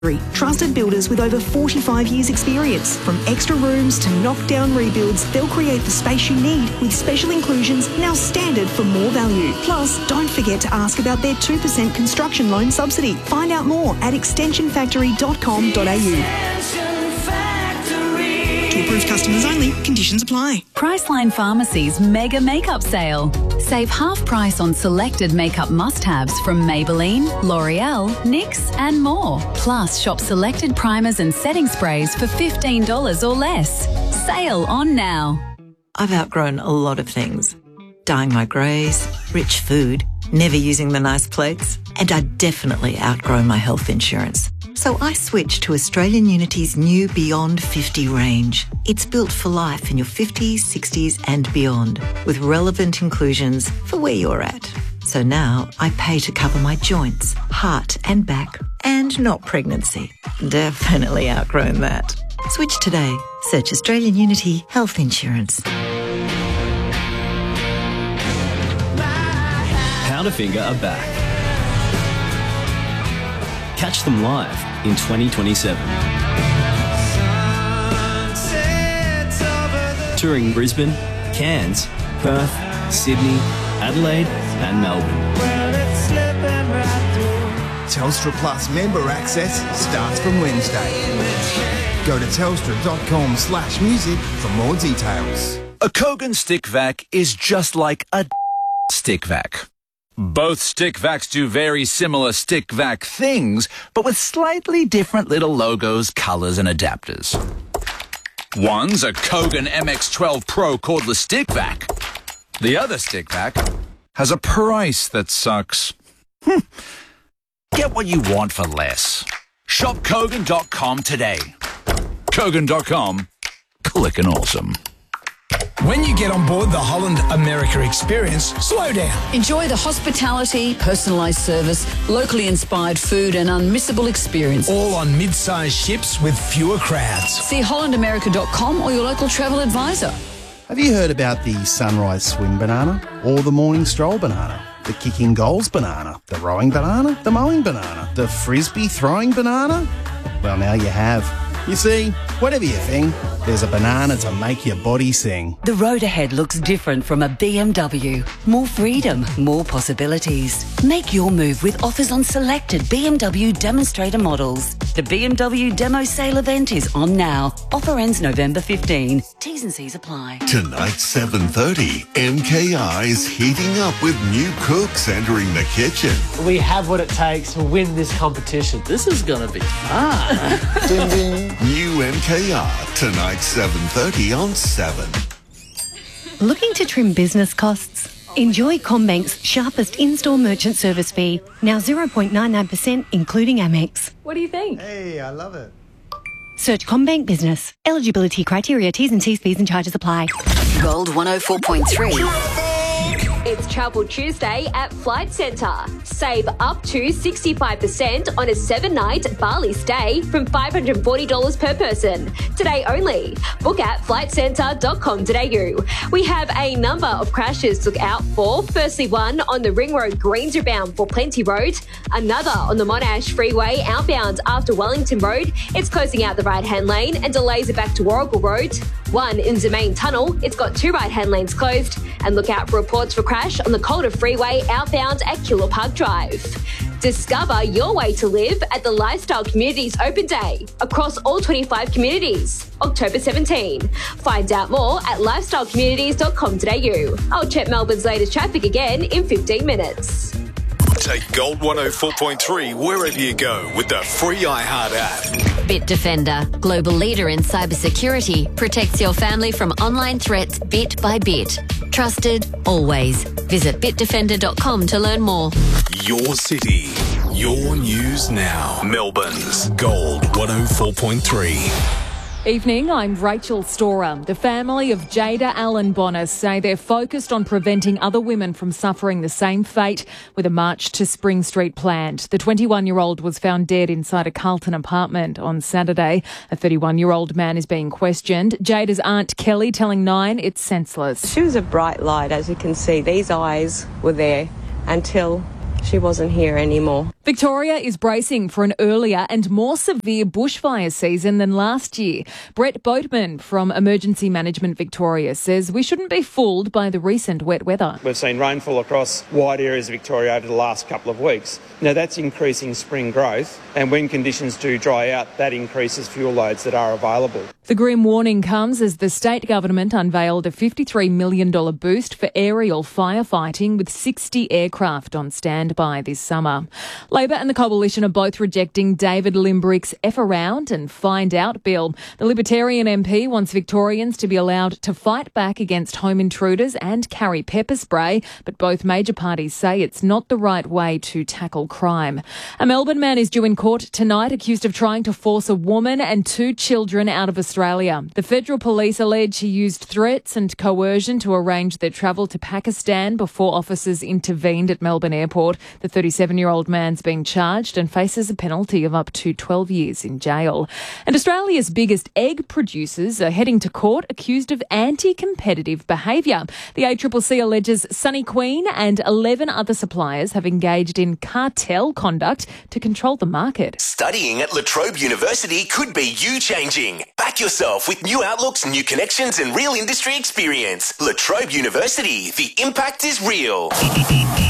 Trusted builders with over 45 years experience. From extra rooms to knockdown rebuilds, they'll create the space you need with special inclusions now standard for more value. Plus, don't forget to ask about their 2% construction loan subsidy. Find out more at extensionfactory.com.au. To approved customers only. Conditions apply. Priceline Pharmacy's Mega Makeup Sale. Save half price on selected makeup must-haves from Maybelline, L'Oreal, NYX and more. Plus, shop selected primers and setting sprays for $15 or less. Sale on now. I've outgrown a lot of things. Dyeing my greys, rich food, never using the nice plates, and I definitely outgrown my health insurance. So I switched to Australian Unity's new Beyond 50 range. It's built for life in your 50s, 60s and beyond, with relevant inclusions for where you're at. So now I pay to cover my joints, heart and back, and not pregnancy. Definitely outgrown that. Switch today. Search Australian Unity Health Insurance. Powderfinger are back. Catch them live in 2027. Touring Brisbane, Cairns, Perth, Sydney, Adelaide and Melbourne. Telstra Plus member access starts from Wednesday. Go to telstra.com/music for more details. A Kogan stick vac is just like a stick vac. Both stick vacs do very similar stick vac things, but with slightly different little logos, colours and adapters. One's a Kogan MX12 Pro cordless stick vac. The other stick vac has a price that sucks. Get what you want for less. Shop Kogan.com today. Kogan.com. Click and awesome. When you get on board the Holland America experience, slow down. Enjoy the hospitality, personalised service, locally inspired food and unmissable experience. All on mid-sized ships with fewer crowds. See hollandamerica.com or your local travel advisor. Have you heard about the sunrise swim banana or the morning stroll banana? The kicking goals banana, the rowing banana, the mowing banana, the frisbee throwing banana? Well, now you have. You see, whatever you think, there's a banana to make your body sing. The road ahead looks different from a BMW. More freedom, more possibilities. Make your move with offers on selected BMW demonstrator models. The BMW demo sale event is on now. Offer ends November 15. T's and C's apply. Tonight, 7:30, MKR is heating up with new cooks entering the kitchen. We have what it takes to win this competition. This is going to be fun. Ding, ding. New MKR, tonight 7:30 on 7. Looking to trim business costs? Enjoy CommBank's sharpest in-store merchant service fee, now 0.99% including Amex. What do you think? Hey, I love it. Search CommBank Business. Eligibility criteria, T's and C's, fees and charges apply. Gold 104.3. It's Travel Tuesday at Flight Centre. Save up to 65% on a 7-night Bali stay from $540 per person. Today only. Book at flightcentre.com.au. We have a number of crashes to look out for. Firstly, one on the Ring Road Greens bound for Plenty Road. Another on the Monash Freeway outbound after Wellington Road. It's closing out the right-hand lane and delays it back to Warragul Road. One in Domain Tunnel. It's got 2 right-hand lanes closed. And look out for reports for crash on the Calder Freeway outbound at Keilor Park Drive. Discover your way to live at the Lifestyle Communities Open Day across all 25 communities, October 17. Find out more at lifestylecommunities.com.au. I'll check Melbourne's latest traffic again in 15 minutes. Take Gold 104.3 wherever you go with the free iHeart app. Bitdefender, global leader in cybersecurity, protects your family from online threats bit by bit. Trusted, always. Visit bitdefender.com to learn more. Your city, your news now. Melbourne's Gold 104.3. Evening, I'm Rachel Storer. The family of Jada Allen Bonner say they're focused on preventing other women from suffering the same fate, with a march to Spring Street planned. The 21-year-old was found dead inside a Carlton apartment on Saturday. A 31-year-old man is being questioned. Jada's aunt Kelly telling Nine it's senseless. She was a bright light, as you can see. These eyes were there until she wasn't here anymore. Victoria is bracing for an earlier and more severe bushfire season than last year. Brett Boatman from Emergency Management Victoria says we shouldn't be fooled by the recent wet weather. We've seen rainfall across wide areas of Victoria over the last couple of weeks. Now, that's increasing spring growth, and when conditions do dry out, that increases fuel loads that are available. The grim warning comes as the state government unveiled a $53 million boost for aerial firefighting with 60 aircraft on standby this summer. Labor and the Coalition are both rejecting David Limbrick's F around and find out bill. The Libertarian MP wants Victorians to be allowed to fight back against home intruders and carry pepper spray, but both major parties say it's not the right way to tackle crime. A Melbourne man is due in court tonight accused of trying to force a woman and 2 children out of Australia. The federal police allege he used threats and coercion to arrange their travel to Pakistan before officers intervened at Melbourne Airport. The 37-year-old man's been charged and faces a penalty of up to 12 years in jail. And Australia's biggest egg producers are heading to court accused of anti-competitive behaviour. The ACCC alleges Sunny Queen and 11 other suppliers have engaged in cartel conduct to control the market. Studying at La Trobe University could be you changing. Back yourself with new outlooks, new connections and real industry experience. La Trobe University, the impact is real.